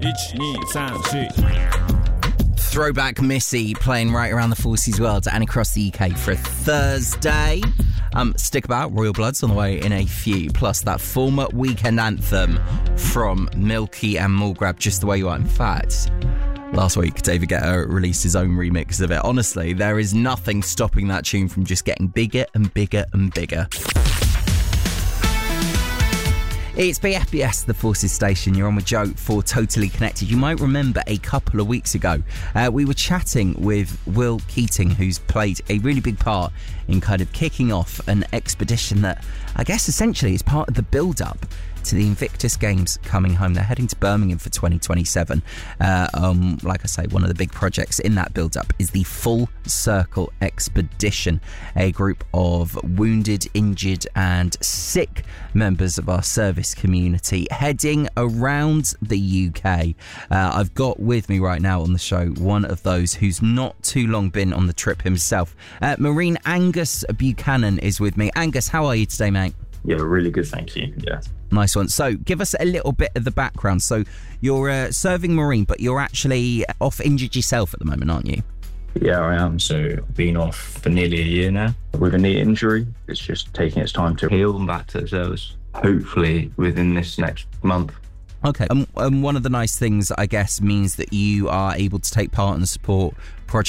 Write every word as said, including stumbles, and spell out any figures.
Throwback Missy playing right around the Forces World and across the U K for a Thursday. Um, stick about, Royal Blood's on the way in a few. Plus that former weekend anthem from Milky and Mulgrab, Just the Way You Are. In fact, last week David Guetta released his own remix of it. Honestly, there is nothing stopping that tune from just getting bigger and bigger and bigger. It's B F B S, the Forces Station. You're on with Joe for Totally Connected. You might remember a couple of weeks ago, uh, we were chatting with Will Keating, who's played a really big part in kind of kicking off an expedition that I guess essentially is part of the build-up to the Invictus Games coming home. They're heading to Birmingham for twenty twenty-seven. Uh, um, like I say, one of the big projects in that build-up is the Full Circle Expedition, a group of wounded, injured and sick members of our service community heading around the U K. Uh, I've got with me right now on the show one of those who's not too long been on the trip himself. Uh, Marine Angus Buchanan is with me. Angus, how are you today, mate? Yeah, really good, thank you. Yeah. Nice one. So give us a little bit of the background. So you're a serving Marine, but you're actually off injured yourself at the moment, aren't you? Yeah, I am. So I've been off for nearly a year now with a knee injury. It's just taking its time to heal and back to the service, hopefully within this next month. Okay. And um, um, one of the nice things, I guess, means that you are able to take part in the support project